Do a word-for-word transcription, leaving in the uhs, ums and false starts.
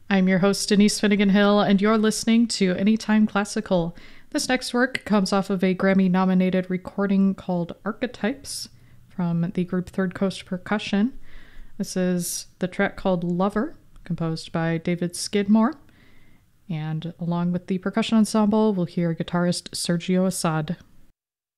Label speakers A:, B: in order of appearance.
A: I'm your host, Denise Finnegan Hill, and you're listening to Anytime Classical. This next work comes off of a Grammy-nominated recording called Archetypes from the group Third Coast Percussion. This is the track called Lover, composed by David Skidmore. And along with the percussion ensemble, we'll hear guitarist Sergio Assad.